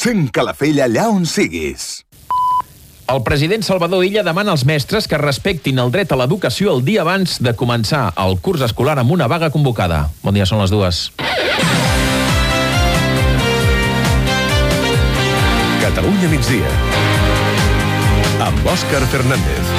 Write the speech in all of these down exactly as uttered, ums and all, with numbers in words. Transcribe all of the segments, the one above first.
Sent Calafell allà on siguis. El president Salvador Illa demana als mestres que respectin el dret a l'educació el dia abans de començar el curs escolar amb una vaga convocada. Bon dia, són les dues. Catalunya migdia. Amb Òscar Fernández.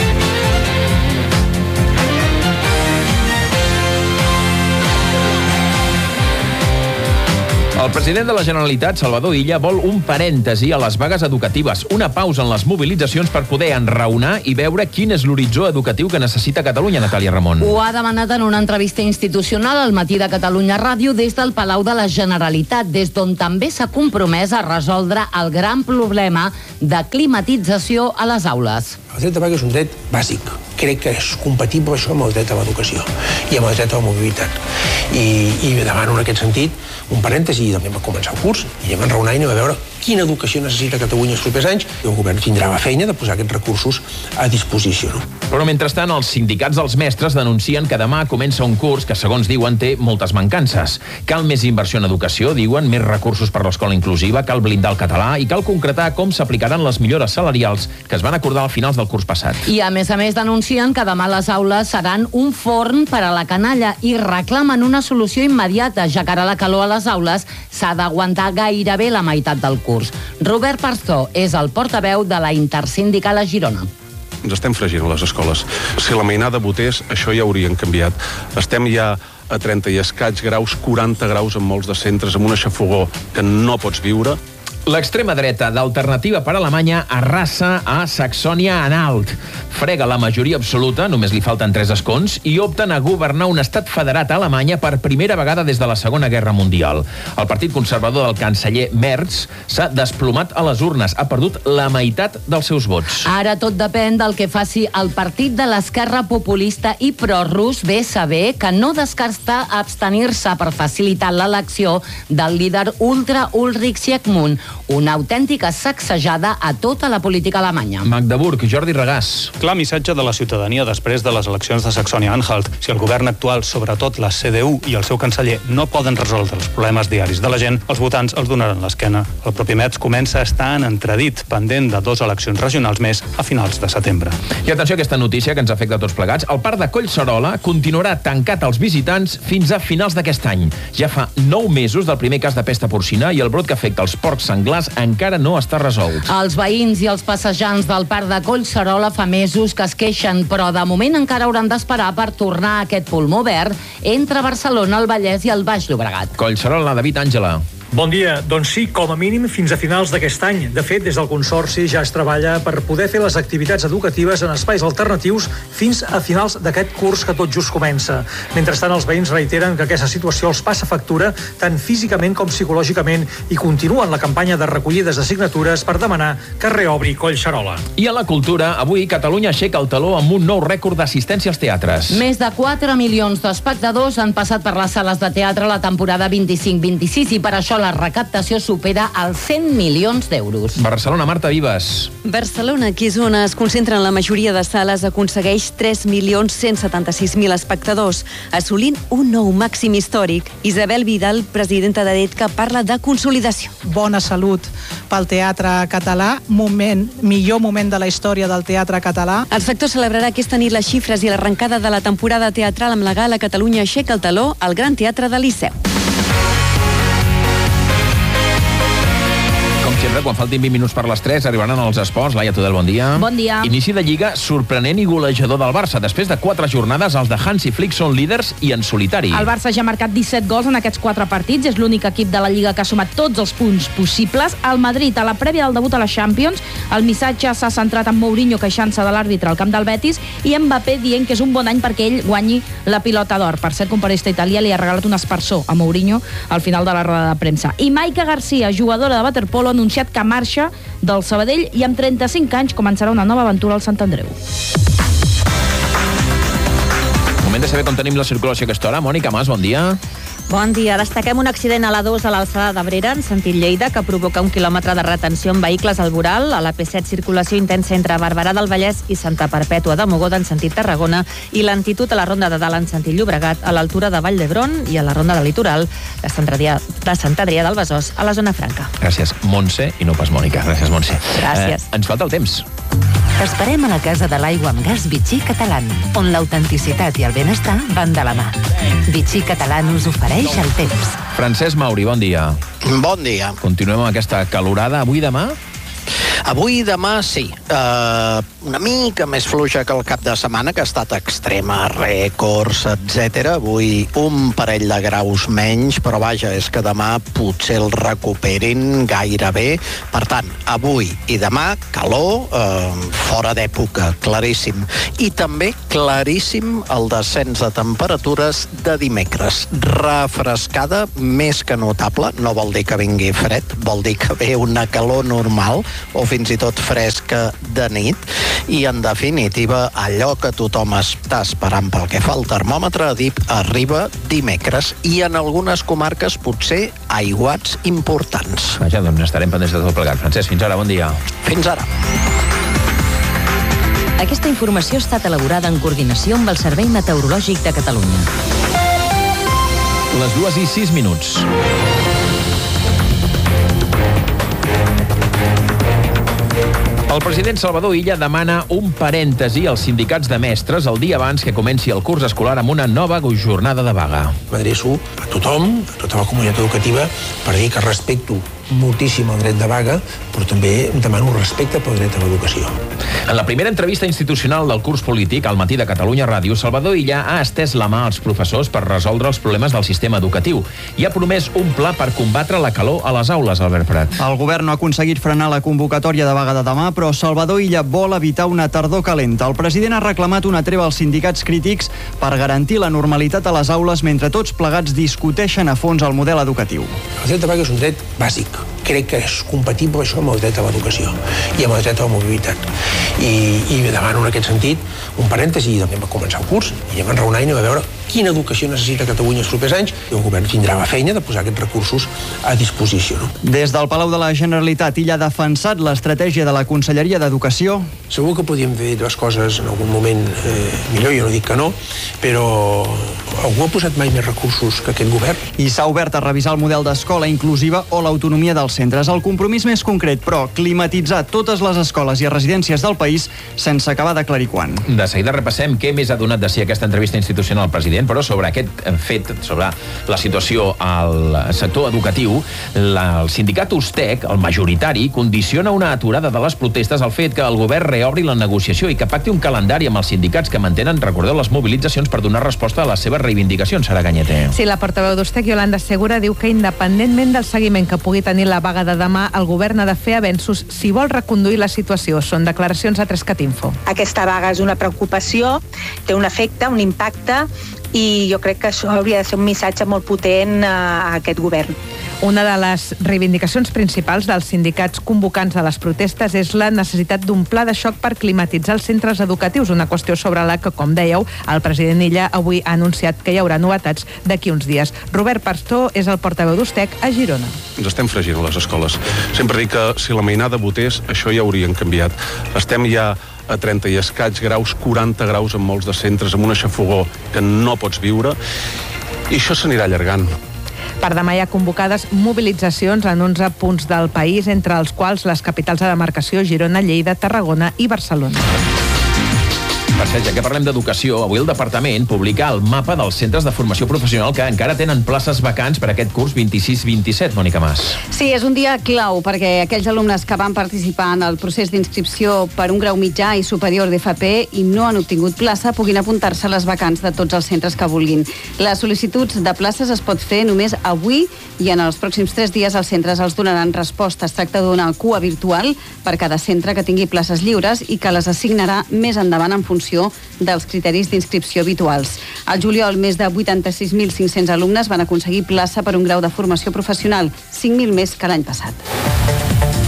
El president de la Generalitat, Salvador Illa, vol un parèntesi a les vagues educatives, una pausa en les mobilitzacions per poder enraonar i veure quin és l'horitzó educatiu que necessita Catalunya, Natàlia Ramon. Ho ha demanat en una entrevista institucional al Matí de Catalunya Ràdio des del Palau de la Generalitat, des d'on també s'ha compromès a resoldre el gran problema de climatització a les aules. El dret de vaga és un dret bàsic. Crec que és compatible això amb el dret a l'educació i amb el dret a la mobilitat. I, i demano en aquest sentit un parèntesi, i també va començar el curs, i anem a enraonar i anem a veure quina educació necessita Catalunya els propers anys, i el govern tindrà la feina de posar aquests recursos a disposició. No? Però mentrestant, els sindicats dels mestres denuncien que demà comença un curs que, segons diuen, té moltes mancances. Cal més inversió en educació, diuen, més recursos per l'escola inclusiva, cal blindar el català i cal concretar com s'aplicaran les millores salarials que es van acordar al finals del curs passat. I, a més a més, denuncien que demà les aules seran un forn per a la canalla i reclamen una solució immediata, ja que ara la calor a les aules s'ha d'aguantar gairebé la meitat del curs. Robert Parzó és el portaveu de la Intersindical a Girona. Ens estem fregint a les escoles. Si la mainada votés, això ja haurien canviat. Estem ja a trenta i escaig graus, quaranta graus en molts de centres, amb una xafogor que no pots viure. L'extrema dreta d'Alternativa per Alemanya arrasa a Saxònia-Anhalt. Frega la majoria absoluta, només li falten tres escons, i opten a governar un estat federat a Alemanya per primera vegada des de la Segona Guerra Mundial. El partit conservador del canceller Merz s'ha desplomat a les urnes, ha perdut la meitat dels seus vots. Ara tot depèn del que faci el partit de l'esquerra populista i prorus B S B, que no descarta abstenir-se per facilitar l'elecció del líder ultra Ulrich Siegmund, una autèntica sacsejada a tota la política alemanya. Magdeburg, Jordi Regàs. Clar missatge de la ciutadania després de les eleccions de Saxònia-Anhalt. Si el govern actual, sobretot la C D U i el seu canceller, no poden resoldre els problemes diaris de la gent, els votants els donaran l'esquena. El propi Metz comença a estar en entredit, pendent de dues eleccions regionals més a finals de setembre. I atenció a aquesta notícia que ens afecta a tots plegats. El parc de Collserola continuarà tancat als visitants fins a finals d'aquest any. Ja fa nou mesos del primer cas de pesta porcina i el brot que afecta els porcs senglars encara no està resolt. Els veïns i els passejants del parc de Collserola fa mesos que es queixen, però de moment encara hauran d'esperar per tornar a aquest pulmó verd entre Barcelona, el Vallès i el Baix Llobregat. Collserola, David Àngela. Bon dia. Doncs sí, com a mínim fins a finals d'aquest any. De fet, des del Consorci ja es treballa per poder fer les activitats educatives en espais alternatius fins a finals d'aquest curs que tot just comença. Mentrestant, els veïns reiteren que aquesta situació els passa factura tant físicament com psicològicament i continuen la campanya de recollides de signatures per demanar que reobri Collserola. I a la cultura, avui Catalunya aixeca el taló amb un nou rècord d'assistència als teatres. Més de quatre milions d'espectadors han passat per les sales de teatre la temporada vint-i-cinc vint-i-sis i per això la recaptació supera els cent milions d'euros. Barcelona, Marta Vives. Barcelona, que és on es concentren la majoria de sales, aconsegueix tres milions cent setanta-sis mil espectadors, assolint un nou màxim històric. Isabel Vidal, presidenta de D E T C A, parla de consolidació. Bona salut pel teatre català, moment, millor moment de la història del teatre català. El sector celebrarà aquesta nit les xifres i l'arrencada de la temporada teatral amb la gala Catalunya aixeca el taló al Gran Teatre del Liceu. Com sempre, quan faltin vint minuts per les tres, arribaran als esports. Laia Tudel, bon dia. Bon dia. Inici de Lliga sorprenent i golejador del Barça. Després de quatre jornades, els de Hansi Flick són líders i en solitari. El Barça ja ha marcat disset gols en aquests quatre partits. És l'únic equip de la Lliga que ha sumat tots els punts possibles. El Madrid, a la prèvia del debut a la Champions, el missatge s'ha centrat en Mourinho queixant-se de l'àrbitre al camp del Betis i Mbappé dient que és un bon any perquè ell guanyi la pilota d'or. Per cert, un periodista italià li ha regalat un aspersor a Mourinho al final de la roda de premsa. I Maika Garcia, jugadora de waterpolo, ha anunciat que marxa del Sabadell i amb trenta-cinc anys començarà una nova aventura al Sant Andreu. Moment de saber com tenim la circulació a aquesta hora. Mònica Mas, bon dia. Bon dia. Destaquem un accident a l'A dos a l'alçada d'Abrera, en sentit Lleida, que provoca un quilòmetre de retenció amb vehicles al voral. A la P set, circulació intensa entre Barberà del Vallès i Santa Perpètua de Mogoda, en sentit Tarragona, i lentitud a la Ronda de Dalt, en sentit Llobregat, a l'altura de Vall d'Hebron, i a la Ronda del Litoral de Sant Adrià, de Sant Adrià del Besòs, a la zona franca. Gràcies, Montse, i no pas Mònica. Gràcies, Montse. Gràcies. Eh, ens falta el temps. T'esperem a la Casa de l'Aigua amb Gas Vichy Catalán, on l'autenticitat i el benestar van de la mà. Vichy Catalán us ofereix el temps. Francesc Mauri, bon dia. Bon dia. Continuem amb aquesta calorada avui i demà? Avui i demà sí, uh, una mica més fluixa que el cap de setmana, que ha estat extrema, rècords, etcètera. Avui un parell de graus menys, però vaja, és que demà potser el recuperin gairebé. Per tant, avui i demà, calor, uh, fora d'època, claríssim. I també claríssim el descens de temperatures de dimecres. Refrescada més que notable, no vol dir que vingui fred, vol dir que ve una calor normal, o fins i tot fresca de nit, i en definitiva allò que tothom està esperant pel que fa al termòmetre arriba dimecres, i en algunes comarques potser aiguats importants. Vaja, doncs estarem pendents de tot plegat. Francesc, fins ara, bon dia. Fins ara. Aquesta informació ha estat elaborada en coordinació amb el Servei Meteorològic de Catalunya. Les dues i sis minuts. El president Salvador Illa demana un parèntesi als sindicats de mestres el dia abans que comenci el curs escolar amb una nova jornada de vaga. M'adreço a tothom, a tota la comunitat educativa, per dir que respecto moltíssim el dret de vaga, però també demano respecte pel dret a l'educació. En la primera entrevista institucional del curs polític al Matí de Catalunya Ràdio, Salvador Illa ha estès la mà als professors per resoldre els problemes del sistema educatiu i ha promès un pla per combatre la calor a les aules, Albert Prat. El govern no ha aconseguit frenar la convocatòria de vaga de demà, però Salvador Illa vol evitar una tardor calenta. El president ha reclamat una treva als sindicats crítics per garantir la normalitat a les aules mentre tots plegats discuteixen a fons el model educatiu. El dret de vaga és un dret bàsic. Crec que és compatible això amb el dret a l'educació i amb el dret a la mobilitat. I, i demano en aquest sentit un parèntesi, i també va començar el curs i anem enraonar i anem a veure quina educació necessita Catalunya els propers anys, i el govern tindrà la feina de posar aquests recursos a disposició. No? Des del Palau de la Generalitat, Illa ha defensat l'estratègia de la Conselleria d'Educació. Segur que podíem fer les coses en algun moment eh, millor, jo no dic que no, però algú ha posat mai més recursos que aquest govern? I s'ha obert a revisar el model d'escola inclusiva o l'autonomia dels centres. El compromís més concret, però, climatitzar totes les escoles i residències del país sense acabar d'aclarir quan. De seguida repassem què més ha donat de si aquesta entrevista institucional al president, però sobre aquest fet, sobre la situació al sector educatiu, la, el sindicat USTEC, el majoritari, condiciona una aturada de les protestes al fet que el govern reobri la negociació i que pacti un calendari amb els sindicats que mantenen, recordeu, les mobilitzacions per donar resposta a les seves reivindicacions. Sara Cañete. Sí, la portaveu d'USTEC, Yolanda Segura, diu que independentment del seguiment que pugui tenir la vaga de demà, el govern ha de fer avenços si vol reconduir la situació. Són declaracions a Trescat Info. Aquesta vaga és una preocupació, té un efecte, un impacte, i jo crec que això hauria de ser un missatge molt potent a aquest govern. Una de les reivindicacions principals dels sindicats convocants de les protestes és la necessitat d'un pla de xoc per climatitzar els centres educatius, una qüestió sobre la que, com dèieu, el president Illa avui ha anunciat que hi haurà novetats d'aquí uns dies. Robert Pastor és el portaveu d'USTEC a Girona. Ens estem fregint a les escoles. Sempre dic que si la mainada votés, això ja haurien canviat. Estem ja a trenta i escaig graus, quaranta graus en molts de centres, amb una xafogor que no pots viure, i això s'anirà allargant. Per demà hi ha convocades mobilitzacions en onze punts del país, entre els quals les capitals de demarcació, Girona, Lleida, Tarragona i Barcelona. Per cert, ja que parlem d'educació, avui el departament publica el mapa dels centres de formació professional que encara tenen places vacants per aquest curs vint-i-sis vint-i-set, Mònica Mas. Sí, és un dia clau perquè aquells alumnes que van participar en el procés d'inscripció per un grau mitjà i superior d'F P i no han obtingut plaça puguin apuntar-se a les vacants de tots els centres que vulguin. Les sol·licituds de places es pot fer només avui i en els pròxims tres dies els centres els donaran resposta. Es tracta d'una cua virtual per cada centre que tingui places lliures i que les assignarà més endavant en funció dels criteris d'inscripció habituals. Al juliol, més de vuitanta-sis mil cinc-cents alumnes van aconseguir plaça per un grau de formació professional, cinc mil més que l'any passat.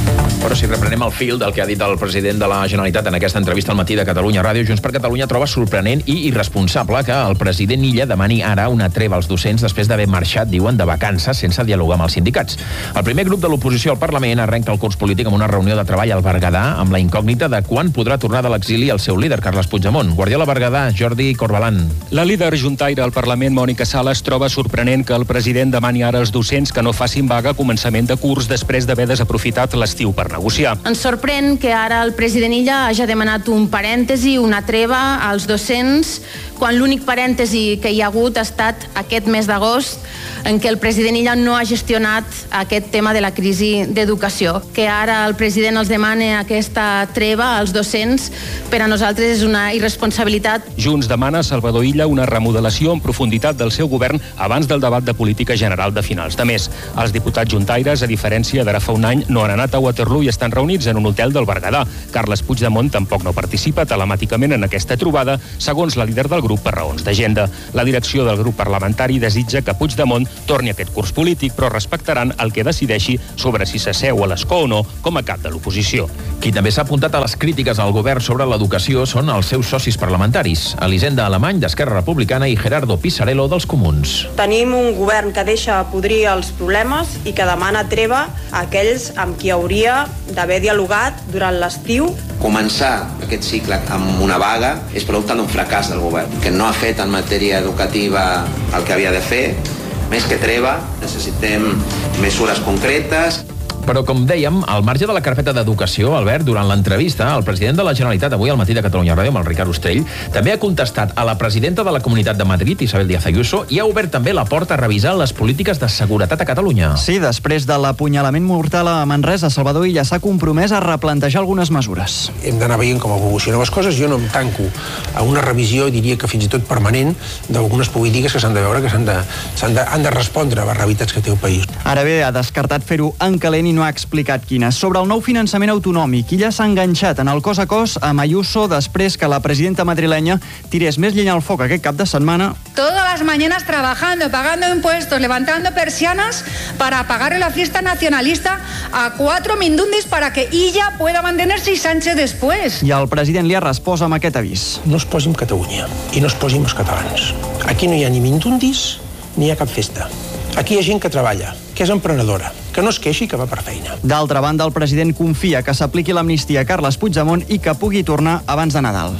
Però si reprenem el fil del que ha dit el president de la Generalitat en aquesta entrevista al Matí de Catalunya Ràdio, Junts per Catalunya troba sorprenent i irresponsable que el president Illa demani ara una treva als docents després d'haver marxat, diuen, de vacances sense dialogar amb els sindicats. El primer grup de l'oposició al Parlament arrenca el curs polític amb una reunió de treball al Berguedà amb la incògnita de quan podrà tornar de l'exili el seu líder, Carles Puigdemont. Guardiola Berguedà, Jordi Corbalan. La líder juntaire al Parlament, Mònica Sales, troba sorprenent que el president demani ara als docents que no facin vaga a començament de curs després d'haver desaprofitat l'estiu per negociar. Ens sorprèn que ara el president Illa hagi demanat un parèntesi, una treva als docents, quan l'únic parèntesi que hi ha hagut ha estat aquest mes d'agost, en què el president Illa no ha gestionat aquest tema de la crisi d'educació. Que ara el president els demane aquesta treva als docents, per a nosaltres és una irresponsabilitat. Junts demana a Salvador Illa una remodelació en profunditat del seu govern abans del debat de política general de finals de mes. Els diputats juntaires, a diferència d'ara fa un any, no han anat a Waterloo i estan reunits en un hotel del Berguedà. Carles Puigdemont tampoc no participa telemàticament en aquesta trobada, segons la líder del grup per raons d'agenda. La direcció del grup parlamentari desitja que Puigdemont torni a aquest curs polític, però respectaran el que decideixi sobre si s'asseu a l'escó o no com a cap de l'oposició. Qui també s'ha apuntat a les crítiques al govern sobre l'educació són els seus socis parlamentaris, Elisenda Alemany, d'Esquerra Republicana, i Gerardo Pisarello, dels Comuns. Tenim un govern que deixa podrir els problemes i que demana treva a aquells amb qui hauria d'haver dialogat durant l'estiu. Començar aquest cicle amb una vaga és producte d'un fracàs del govern, que no ha fet en matèria educativa el que havia de fer. Més que treva, necessitem mesures concretes. Però, com dèiem, al marge de la carpeta d'educació, Albert, durant l'entrevista, el president de la Generalitat avui al Matí de Catalunya Ràdio amb el Ricard Ostrell també ha contestat a la presidenta de la Comunitat de Madrid, Isabel Díaz Ayuso, i ha obert també la porta a revisar les polítiques de seguretat a Catalunya. Sí, després de l'apunyalament mortal a Manresa, Salvador Illa s'ha compromès a replantejar algunes mesures. Hem d'anar veient com evolucionen les coses. Jo no em tanco a una revisió, diria que fins i tot permanent, d'algunes polítiques que s'han de veure, que s'han de, s'han de, han de respondre a les realitats que té el país. Ara bé, ha descartat fer-ho en calent i no ha explicat quines. Sobre el nou finançament autonòmic, Illa s'ha enganxat en el cos a cos amb Ayuso després que la presidenta madrilenya tirés més llenya al foc aquest cap de setmana. Todas las mañanas trabajando, pagando impuestos, levantando persianas para pagarle la fiesta nacionalista a cuatro mindundis para que Illa pueda mantenerse y Sánchez después. I el president li ha respost amb aquest avís. No es posi amb Catalunya i no es posi amb els catalans. Aquí no hi ha ni mindundis ni hi ha cap festa. Aquí hi ha gent que treballa, que és emprenedora, que no es queixi, que va per feina. D'altra banda, el president confia que s'apliqui l'amnistia a Carles Puigdemont i que pugui tornar abans de Nadal.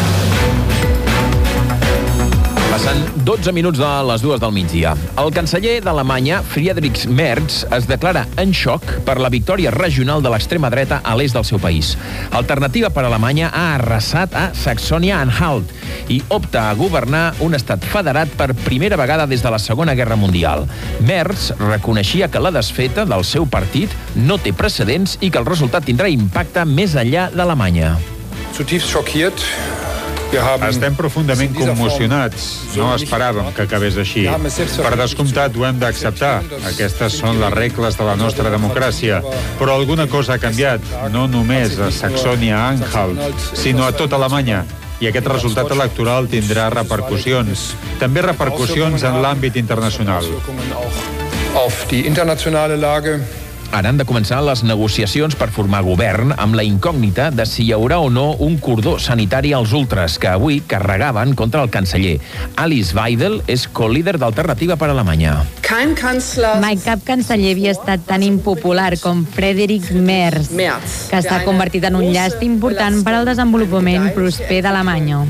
Passen dotze minuts de les dues del migdia. El canceller d'Alemanya, Friedrich Merz, es declara en xoc per la victòria regional de l'extrema dreta a l'est del seu país. Alternativa per Alemanya ha arrasat a Saxònia-Anhalt i opta a governar un estat federat per primera vegada des de la Segona Guerra Mundial. Merz reconeixia que la desfeta del seu partit no té precedents i que el resultat tindrà impacte més enllà d'Alemanya. Zutiefst schockiert. Estem profundament commocionats. No esperàvem que acabés així. Per descomptat, ho hem d'acceptar. Aquestes són les regles de la nostra democràcia. Però alguna cosa ha canviat, no només a Saxònia-Anhalt, sinó a tota Alemanya. I aquest resultat electoral tindrà repercussions. També repercussions en l'àmbit internacional. Auf die internationale Lage. Ara han de començar les negociacions per formar govern amb la incògnita de si hi haurà o no un cordó sanitari als ultres que avui carregaven contra el canceller. Alice Weidel és co-líder d'Alternativa per Alemanya. Mai cap canceller havia estat tan impopular com Friedrich Merz, que s'ha convertit en un llast important per al desenvolupament prosper d'Alemanya.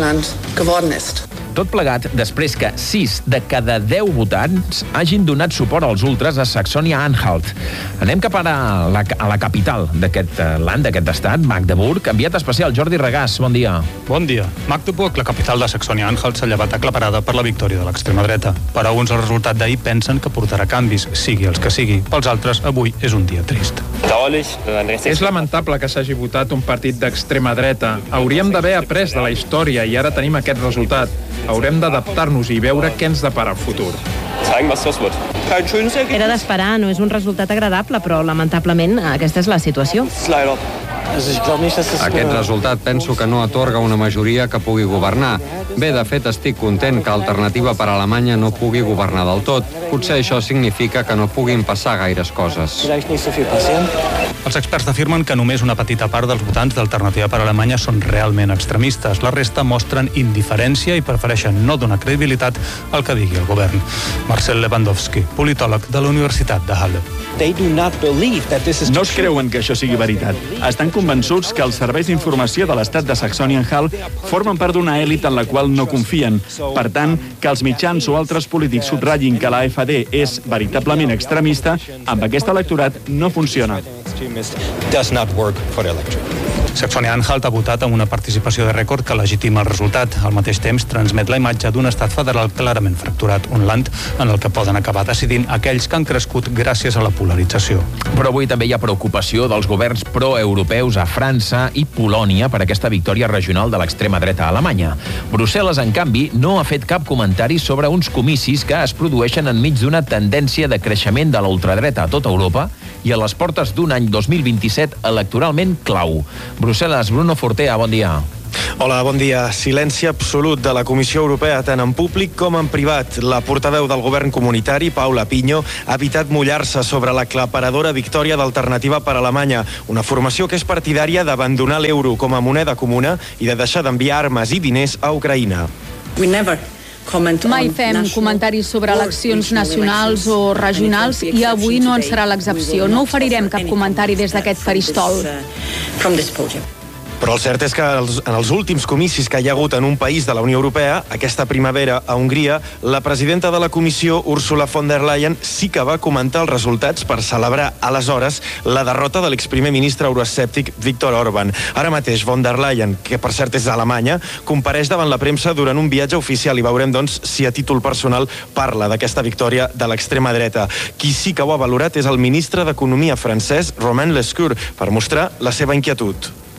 Tot plegat després que sis de cada deu votants hagin donat suport als ultres a Saxònia-Anhalt. Anem cap ara a la, a la capital d'aquest land, d'aquest estat, Magdeburg. Enviat especial, Jordi Regàs, bon dia. Bon dia. Magdeburg, la capital de Saxònia-Anhalt, s'ha llevat aclaparada per la victòria de l'extrema dreta. Per a uns, el resultat d'ahir pensen que portarà canvis, sigui els que sigui. Pels altres, avui és un dia trist. És lamentable que s'hagi votat un partit d'extrema dreta. Hauríem d'haver après de la història i ara tenim aquest resultat. Haurem d'adaptar-nos i veure què ens depara el futur. Era d'esperar, no és un resultat agradable, però lamentablement aquesta és la situació. Aquest resultat penso que no atorga una majoria que pugui governar. Bé, de fet, estic content que Alternativa per Alemanya no pugui governar del tot. potser això significa que no puguin passar gaires coses. Els experts afirmen que només una petita part dels votants d'Alternativa per Alemanya són realment extremistes. La resta mostren indiferència i prefereixen no donar credibilitat al que digui el govern. Marcel Lewandowski, politòleg de la Universitat de Halle. No es creuen que això sigui veritat. Estan convençuts que els serveis d'informació de l'estat de Saxònia-Anhalt formen part d'una èlit en la qual no confien. Per tant, que els mitjans o altres polítics subratllin que la AfD és veritablement extremista, amb aquest electorat no funciona. Saxònia-Anhalt ha votat amb una participació de rècord que legitima el resultat. Al mateix temps, transmet la imatge d'un estat federal clarament fracturat, un land en el que poden acabar decidint aquells que han crescut gràcies a la polarització. Però avui també hi ha preocupació dels governs proeuropeus a França i Polònia per aquesta victòria regional de l'extrema dreta a Alemanya. Brussel·les, en canvi, no ha fet cap comentari sobre uns comicis que es produeixen enmig d'una tendència de creixement de la ultradreta a tota Europa i a les portes d'un any dos mil vint-i-set electoralment clau. Brussel·les, Bruno Fortea, bon dia. Hola, bon dia. Silenci absolut de la Comissió Europea, tant en públic com en privat. La portaveu del govern comunitari, Paula Pinho, ha evitat mullar-se sobre la claparadora victòria d'Alternativa per Alemanya, una formació que és partidària d'abandonar l'euro com a moneda comuna i de deixar d'enviar armes i diners a Ucraïna. We never Mai fem comentaris sobre eleccions nacionals o regionals i avui no en serà l'excepció. No oferirem cap comentari des d'aquest faristol. Però el cert és que els, en els últims comicis que hi ha hagut en un país de la Unió Europea, aquesta primavera a Hongria, la presidenta de la Comissió, Ursula von der Leyen, sí que va comentar els resultats per celebrar aleshores la derrota de l'exprimer ministre euroescèptic Viktor Orban. Ara mateix von der Leyen, que per cert és alemanya, compareix davant la premsa durant un viatge oficial i veurem doncs si a títol personal parla d'aquesta victòria de l'extrema dreta. Qui sí que ho ha valorat és el ministre d'Economia francès, Romain Lescure, per mostrar la seva inquietud.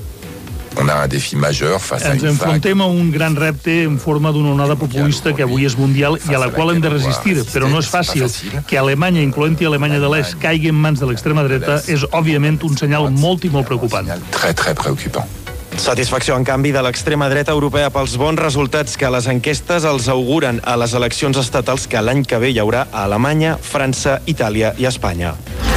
Ens enfrontem a un gran repte en forma d'una onada populista que avui és mundial i a la qual hem de resistir, però no és fàcil. Que Alemanya, incloent-hi Alemanya de l'Est, caigui en mans de l'extrema dreta és, òbviament, un senyal molt i molt preocupant. Satisfacció, en canvi, de l'extrema dreta europea pels bons resultats que les enquestes els auguren a les eleccions estatals que l'any que ve hi haurà a Alemanya, França, Itàlia i Espanya.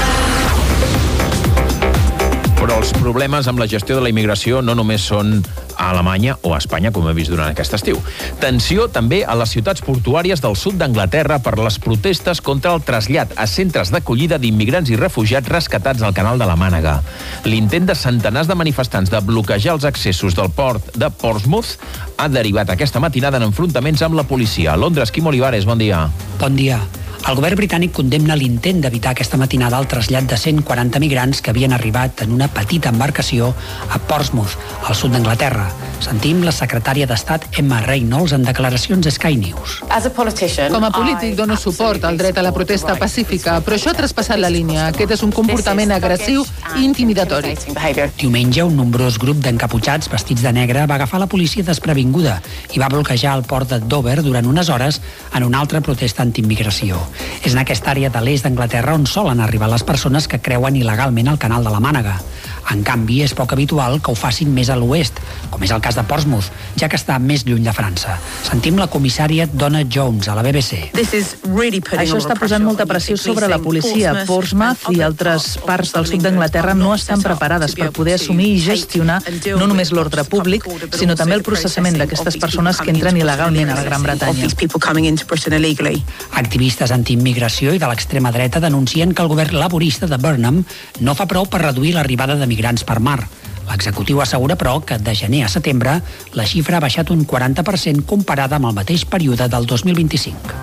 Però els problemes amb la gestió de la immigració no només són a Alemanya o a Espanya, com hem vist durant aquest estiu. Tensió també a les ciutats portuàries del sud d'Anglaterra per les protestes contra el trasllat a centres d'acollida d'immigrants i refugiats rescatats al canal de la Mànega. L'intent de centenars de manifestants de bloquejar els accessos del port de Portsmouth ha derivat aquesta matinada en enfrontaments amb la policia. A Londres, Quim Olivares, bon dia. Bon dia. El govern britànic condemna l'intent d'evitar aquesta matinada el trasllat de cent quaranta migrants que havien arribat en una petita embarcació a Portsmouth, al sud d'Anglaterra. Sentim la secretària d'Estat Emma Reynolds en declaracions a Sky News. Com a polític dono suport al dret a la protesta pacífica, però això ha traspassat la línia. Aquest és un comportament agressiu i intimidatori. Diumenge, un nombrós grup d'encaputxats vestits de negre va agafar la policia desprevinguda i va bloquejar el port de Dover durant unes hores en una altra protesta antiimmigració. És en aquesta àrea de l'est d'Anglaterra on solen arribar les persones que creuen il·legalment al canal de la Mànega. En canvi, és poc habitual que ho facin més a l'oest, com és el cas de Portsmouth, ja que està més lluny de França. Sentim la comissària Donna Jones a la B B C. Això està posant molta pressió sobre la policia. Portsmouth i altres parts del sud d'Anglaterra no estan preparades per poder assumir i gestionar no només l'ordre públic, sinó també el processament d'aquestes persones que entren il·legalment a la Gran Bretanya. Activistes antiimmigració i de l'extrema dreta denuncien que el govern laborista de Burnham no fa prou per reduir l'arribada de migrants per mar. L'executiu assegura, però, que de gener a setembre la xifra ha baixat un quaranta per cent comparada amb el mateix període del dos mil vint-i-cinc.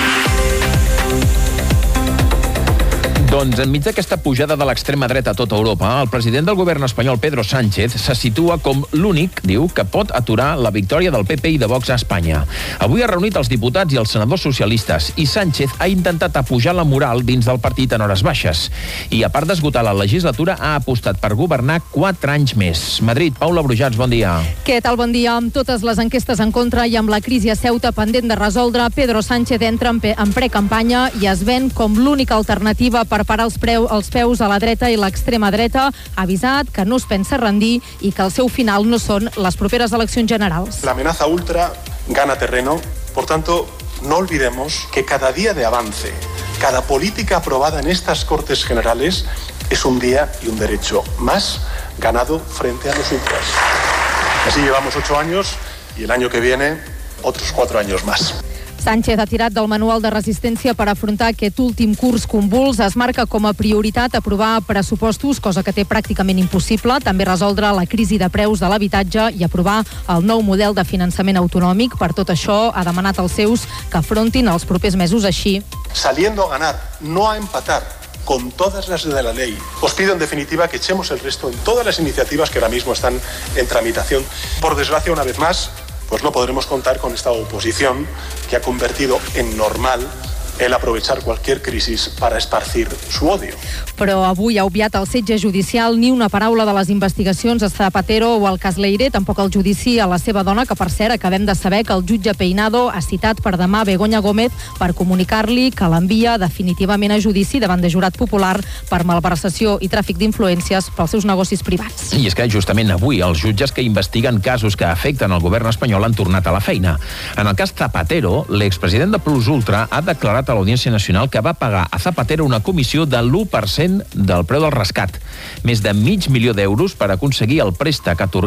Doncs enmig d'aquesta pujada de l'extrema dreta a tota Europa, el president del govern espanyol, Pedro Sánchez, se situa com l'únic, diu, que pot aturar la victòria del P P i de Vox a Espanya. Avui ha reunit els diputats i els senadors socialistes i Sánchez ha intentat apujar la moral dins del partit en hores baixes. I a part d'esgotar la legislatura, ha apostat per governar quatre anys més. Madrid, Paula Brujats, bon dia. Què tal, bon dia? Amb totes les enquestes en contra i amb la crisi a Ceuta pendent de resoldre, Pedro Sánchez entra en precampanya i es ven com l'única alternativa per parar els, preu, els peus a la dreta i l'extrema dreta. Ha avisat que no es pensa rendir i que el seu final no són les properes eleccions generals. La amenaza ultra gana terreno, por tanto, no olvidemos que cada día de avance, cada política aprobada en estas Cortes Generales es un día y un derecho más ganado frente a nosotras. Así llevamos ocho años y el año que viene otros cuatro años más. Sánchez ha tirat del manual de resistència per afrontar aquest últim curs convuls. Es marca com a prioritat aprovar pressupostos, cosa que té pràcticament impossible, també resoldre la crisi de preus de l'habitatge i aprovar el nou model de finançament autonòmic. Per tot això, ha demanat als seus que afrontin els propers mesos així. Saliendo a ganar, no a empatar, con todas las de la ley. Os pido en definitiva que echemos el resto en todas las iniciativas que ahora mismo están en tramitación. Por desgracia, una vez más, pues no podremos contar con esta oposición que ha convertido en normal el aprovechar cualquier crisis para esparcir su odio. Però avui ha obviat el setge judicial, ni una paraula de les investigacions a Zapatero o al cas Leire, tampoc el judici a la seva dona, que per cert acabem de saber que el jutge Peinado ha citat per demà Begoña Gómez per comunicar-li que l'envia definitivament a judici davant de jurat popular per malversació i tràfic d'influències pels seus negocis privats. I és que justament avui els jutges que investiguen casos que afecten el govern espanyol han tornat a la feina. En el cas Zapatero, l'expresident de Plus Ultra ha declarat a l'Audiència Nacional que va pagar a Zapatero una comissió de l'u per cent del preu del rescat, més de mig milió d'euros per aconseguir el préstec atorgat